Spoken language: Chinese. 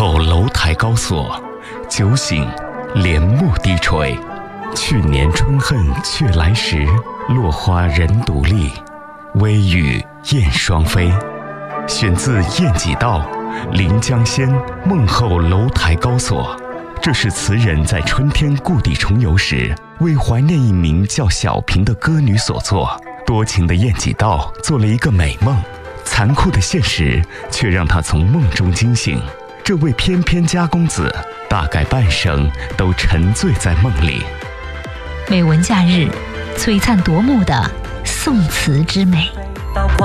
后楼台高锁，酒醒帘幕低垂。去年春恨却来时，落花人独立，微雨燕双飞。选自《晏几道·临江仙·梦后楼台高锁》，这是词人在春天故地重游时，为怀念一名叫小平的歌女所作。多情的晏几道做了一个美梦，残酷的现实却让他从梦中惊醒。这位翩翩家公子，大概半生都沉醉在梦里。 美文假日，璀璨夺目的宋词之美。